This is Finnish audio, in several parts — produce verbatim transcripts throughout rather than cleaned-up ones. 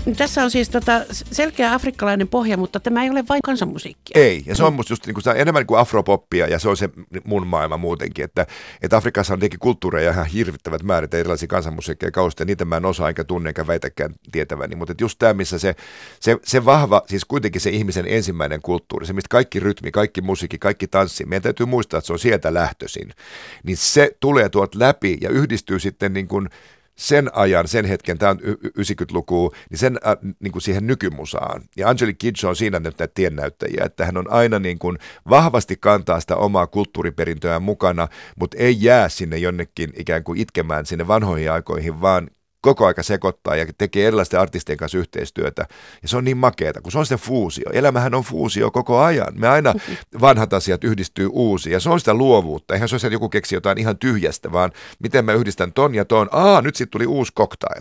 Tässä on siis tota selkeä afrikkalainen pohja, mutta tämä ei ole vain kansanmusiikkia. Ei, ja se on musta just niin kuin, se on enemmän kuin afropoppia, ja se on se mun maailma muutenkin, että, että Afrikassa on tietenkin kulttuureja ihan hirvittävät määrät erilaisia kansanmusiikkia kausta, ja niitä mä en osaa enkä tunne enkä väitäkään tietäväni, mutta just tämä, missä se, se, se vahva, siis kuitenkin se ihmisen ensimmäinen kulttuuri, se mistä kaikki rytmi, kaikki musiikki, kaikki tanssi, meidän täytyy muistaa, että se on sieltä lähtöisin, niin se tulee tuolta läpi ja yhdistyy sitten niin kuin sen ajan, sen hetken, tämä on yhdeksänkymmentälukua, niin sen äh, niin kuin siihen nykymusaan. Ja Angelique Kidjo on siinä näitä tiennäyttäjiä, että hän on aina niin kuin vahvasti kantaa sitä omaa kulttuuriperintöään mukana, mutta ei jää sinne jonnekin ikään kuin itkemään sinne vanhoihin aikoihin, vaan koko aika sekoittaa ja tekee erilaisten artistien kanssa yhteistyötä. Ja se on niin makeeta, kun se on sitä fuusio. Elämähän on fuusio koko ajan. Me aina vanhat asiat yhdistyy uusiin ja se on sitä luovuutta. Eihän se ole, että joku keksi jotain ihan tyhjästä, vaan miten mä yhdistän ton ja ton. Aa, nyt sitten tuli uusi cocktail.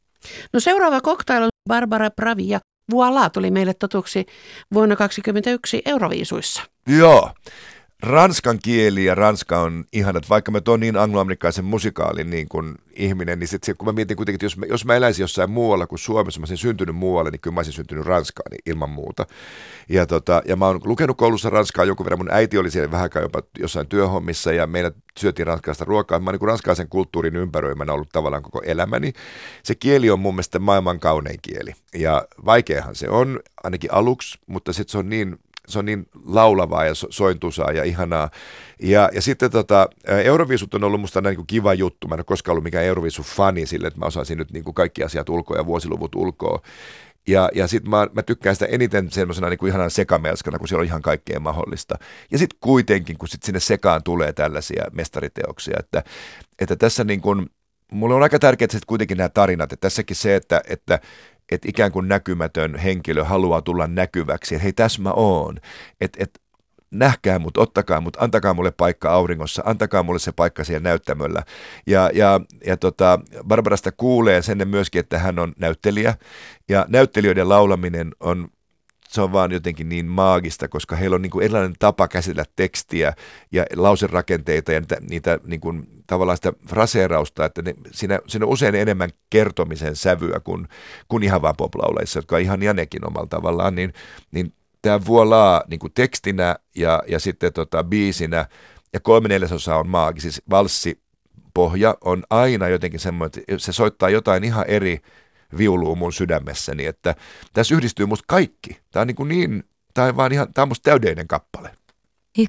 No seuraava cocktail on Barbara Pravi ja Voilà tuli meille totuksi vuonna kaksikymmentäyksi Euroviisuissa. Joo. Ranskan kieli ja ranska on ihanat, vaikka mä tuon niin angloamerikkaisen musikaalin niin kuin ihminen, niin sit, kun mä mietin kuitenkin, että jos mä, jos mä eläisin jossain muualla kuin Suomessa, mä olisin syntynyt muualle, niin kyllä mä olisin syntynyt Ranskaan niin ilman muuta. Ja, tota, ja mä oon lukenut koulussa ranskaa jonkun verran, mun äiti oli siellä vähän aikaa jopa jossain työhommissa ja meillä syötiin ranskalaista ruokaa. Mä oon niin ranskalaisen kulttuurin ympäröimänä ollut tavallaan koko elämäni. Se kieli on mun mielestä maailman kaunein kieli ja vaikeahan se on, ainakin aluksi, mutta sitten se on niin Se on niin laulavaa ja sointusaa ja ihanaa. Ja, ja sitten tota, Euroviisut on ollut musta niin kuin kiva juttu. Mä en ole koskaan ollut mikään Euroviisu-fani sille, että mä osaisin nyt niin kuin kaikki asiat ulkoa ja vuosiluvut ulkoa. Ja, ja sitten mä, mä tykkään sitä eniten semmoisena niin kuin ihanan sekamelskana, kun siellä on ihan kaikkea mahdollista. Ja sitten kuitenkin, kun sit sinne sekaan tulee tällaisia mestariteoksia, että, että tässä niin kuin, mulle on aika tärkeää että kuitenkin nämä tarinat. Että tässäkin se, että, että että ikään kuin näkymätön henkilö haluaa tulla näkyväksi, että hei, tässä mä oon, että et, nähkää mut, ottakaa mut, antakaa mulle paikka auringossa, antakaa mulle se paikka siellä näyttämöllä. Ja, ja, ja tota, Barbarasta kuulee sen myöskin, että hän on näyttelijä, ja näyttelijöiden laulaminen on, se on vaan jotenkin niin maagista, koska heillä on niin kuin erilainen tapa käsitellä tekstiä ja lauserakenteita ja niitä, niitä niin kuin tavallaan sitä fraseerausta, että ne, siinä, siinä on usein enemmän kertomisen sävyä kuin, kuin ihan vaan poplauleissa, jotka on ihan nekin omalla tavallaan, niin, niin tämä Voilà niin kuin tekstinä ja, ja sitten tota, biisinä ja kolme neljäsosaa on maagi, siis valssipohja on aina jotenkin semmoinen, että se soittaa jotain ihan eri viuluu mun sydämessäni, että tässä yhdistyy musta kaikki. Tämä on niin, kuin niin tämä on vaan ihan, tämä on musta täydellinen kappale.